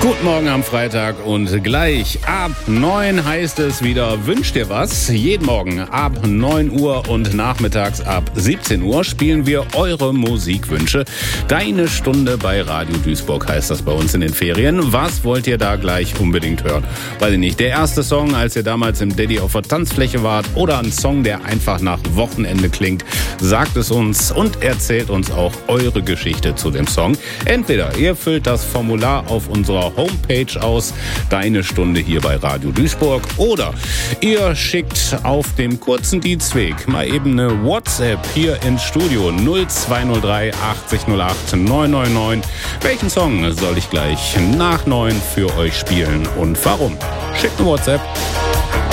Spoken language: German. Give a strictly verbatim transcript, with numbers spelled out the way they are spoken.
Guten Morgen am Freitag und gleich ab neun heißt es wieder Wünsch dir was. Jeden Morgen ab neun Uhr und nachmittags ab siebzehn Uhr spielen wir eure Musikwünsche. Deine Stunde bei Radio Duisburg heißt das bei uns in den Ferien. Was wollt ihr da gleich unbedingt hören? Weiß ich nicht, der erste Song, als ihr damals im Daddy auf der Tanzfläche wart, oder ein Song, der einfach nach Wochenende klingt, sagt es uns und erzählt uns auch eure Geschichte zu dem Song. Entweder ihr füllt das Formular auf unserer Homepage aus, Deine Stunde hier bei Radio Duisburg, oder ihr schickt auf dem kurzen Dienstweg mal eben eine WhatsApp hier ins Studio null zwei null drei achtzig null acht neun neun neun. Welchen Song soll ich gleich nach neun für euch spielen und warum? Schickt eine WhatsApp.